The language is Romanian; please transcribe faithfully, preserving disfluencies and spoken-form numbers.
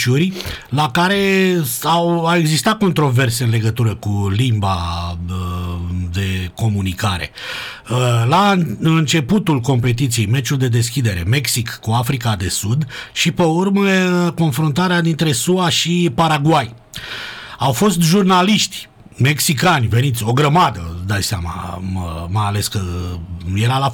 meciuri la care au, au existat controverse în legătură cu limba de comunicare. La începutul competiției, meciul de deschidere, Mexic cu Africa de Sud și pe urmă confruntarea dintre S U A și Paraguay. Au fost jurnaliști mexicani veniți, o grămadă, dai seama, mai ales că era la